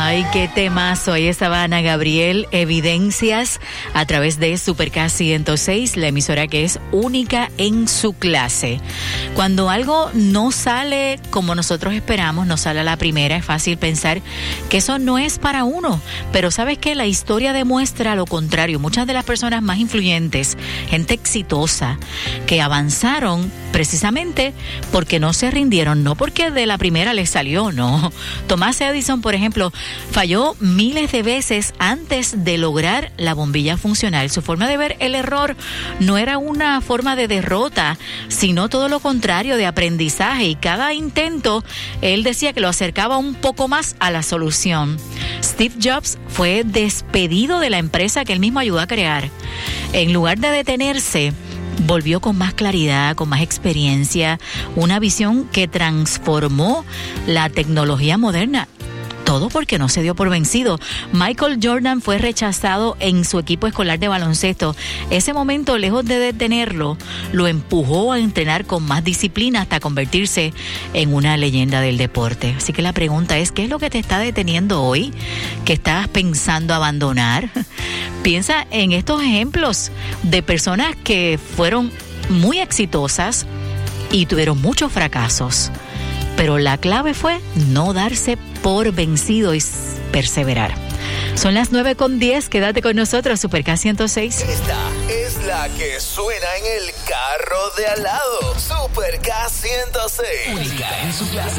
Ay, qué temazo. Ahí estaba Ana Gabriel, Evidencias, a través de Super K 106, la emisora que es única en su clase. Cuando algo no sale como nosotros esperamos, no sale a la primera, es fácil pensar que eso no es para uno. Pero ¿sabes qué? La historia demuestra lo contrario. Muchas de las personas más influyentes, gente exitosa, que avanzaron precisamente porque no se rindieron, no porque de la primera les salió, no. Thomas Edison, por ejemplo, falló miles de veces antes de lograr la bombilla funcional. Su forma de ver el error no era una forma de derrota, sino todo lo contrario, de aprendizaje, y cada intento él decía que lo acercaba un poco más a la solución. Steve Jobs fue despedido de la empresa que él mismo ayudó a crear. En lugar de detenerse, volvió con más claridad, con más experiencia, una visión que transformó la tecnología moderna. Todo porque no se dio por vencido. Michael Jordan fue rechazado en su equipo escolar de baloncesto. Ese momento, lejos de detenerlo, lo empujó a entrenar con más disciplina hasta convertirse en una leyenda del deporte. Así que la pregunta es, ¿qué es lo que te está deteniendo hoy? ¿Qué estás pensando abandonar? Piensa en estos ejemplos de personas que fueron muy exitosas y tuvieron muchos fracasos. Pero la clave fue no darse por vencido y perseverar. Son las 9:10, quédate con nosotros, Super K 106. Esta es la que suena en el carro de al lado. Super K 106. Única en su clase.